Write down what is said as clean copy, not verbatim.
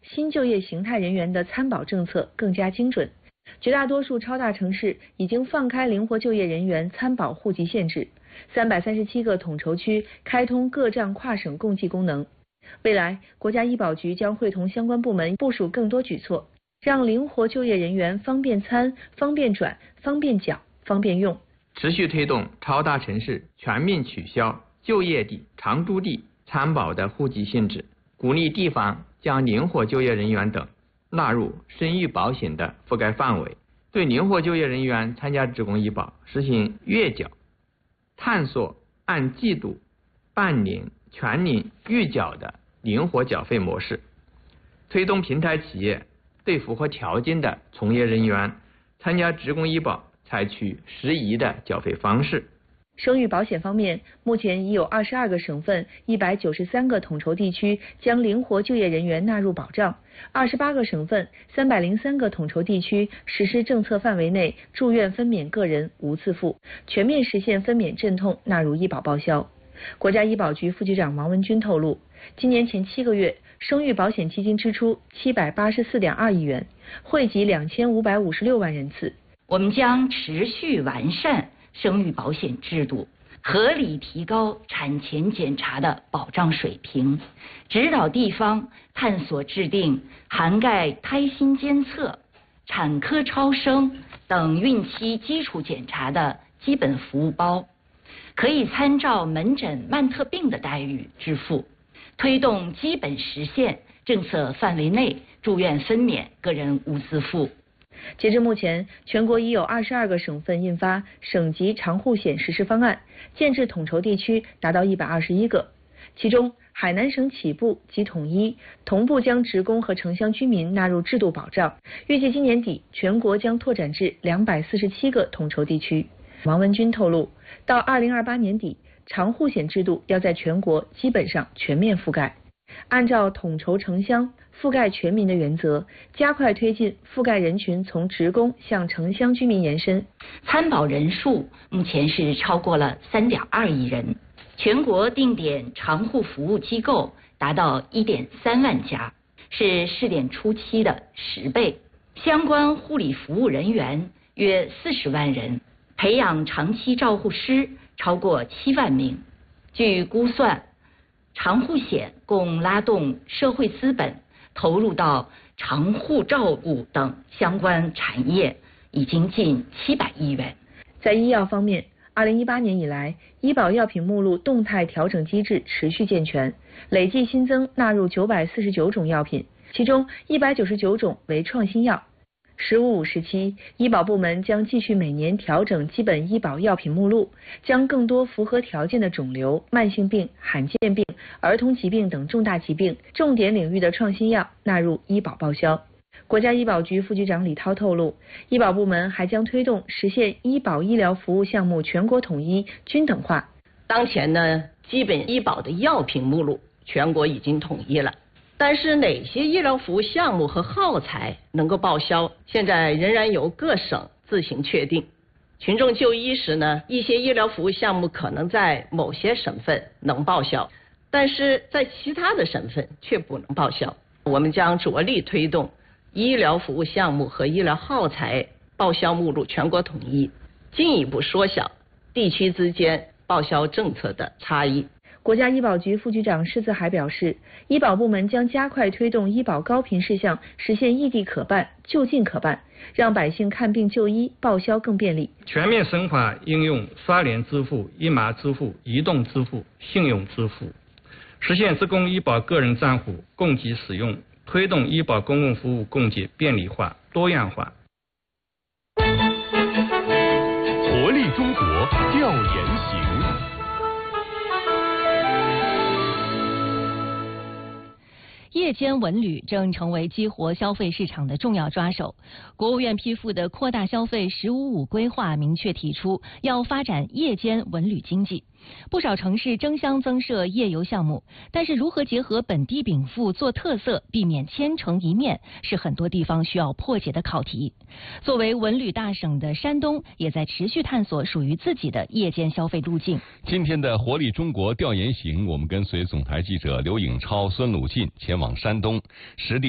新就业形态人员的参保政策更加精准。绝大多数超大城市已经放开灵活就业人员参保户籍限制，337个统筹区开通各站跨省共济功能。未来，国家医保局将会同相关部门部署更多举措，让灵活就业人员方便参、方便转、方便缴、方便用。 持续推动超大城市全面取消就业地、常住地参保的户籍限制，鼓励地方将灵活就业人员等纳入生育保险的覆盖范围，对灵活就业人员参加职工医保实行月缴，探索按季度、半年、全年预缴的灵活缴费模式，推动平台企业对符合条件的从业人员参加职工医保采取适宜的缴费方式。 生育保险方面，目前已有22个省份、193个统筹地区将灵活就业人员纳入保障，28个省份、303个统筹地区实施政策范围内住院分娩个人无自付，全面实现分娩阵痛纳入医保报销。国家医保局副局长王文军透露，今年前7个月，生育保险基金支出784.2亿元，惠及2556万人次。 我们将持续完善生育保险制度，合理提高产前检查的保障水平，指导地方探索制定涵盖胎心监测、产科超声等孕期基础检查的基本服务包，可以参照门诊慢特病的待遇支付，推动基本实现政策范围内住院分娩个人无自付。 截至目前，全国已有22个省份印发省级长户险实施方案，建制统筹地区达到121个。其中，海南省起步及统一同步将职工和城乡居民纳入制度保障，预计今年底全国将拓展至247个统筹地区。王文军透露，到2028年底，长户险制度要在全国基本上全面覆盖。按照统筹城乡覆盖全民的原则，加快推进覆盖人群从职工向城乡居民延伸。 参保人数目前是超过了3.2亿人，全国定点长户服务机构达到1.3万家，是试点初期的10倍。相关护理服务人员约40万人，培养长期照护师超过7万名。据估算，长户险共拉动社会资本投入到长户照顾等相关产业已经近700亿元。 在医药方面，2018年以来，医保药品目录动态调整机制持续健全，累计新增纳入949种药品，其中199种为创新药。15-5时期，医保部门将继续每年调整基本医保药品目录，将更多符合条件的肿瘤、慢性病、罕见病、儿童疾病等重大疾病重点领域的创新药纳入医保报销。国家医保局副局长李涛透露，医保部门还将推动实现医保医疗服务项目全国统一均等化。 当前呢，基本医保的药品目录全国已经统一了。但是哪些医疗服务项目和耗材能够报销，现在仍然由各省自行确定。群众就医时呢，一些医疗服务项目可能在某些省份能报销，但是在其他的省份却不能报销。我们将着力推动医疗服务项目和医疗耗材报销目录全国统一，进一步缩小地区之间报销政策的差异。 国家医保局副局长施自海表示，医保部门将加快推动医保高频事项实现异地可办、就近可办，让百姓看病就医报销更便利。 全面深化应用刷脸支付、一码支付、移动支付、信用支付，实现职工医保个人账户供给使用，推动医保公共服务供给便利化、多样化。 活力中国调研行。 夜间文旅正成为激活消费市场的重要抓手。国务院批复的扩大消费“15+5”规划明确提出，要发展夜间文旅经济。不少城市争相增设夜游项目，但是如何结合本地禀赋做特色，避免千城一面，是很多地方需要破解的考题。作为文旅大省的山东，也在持续探索属于自己的夜间消费路径。 今天的活力中国调研行，我们跟随总台记者刘颖超、孙鲁进前往山东实地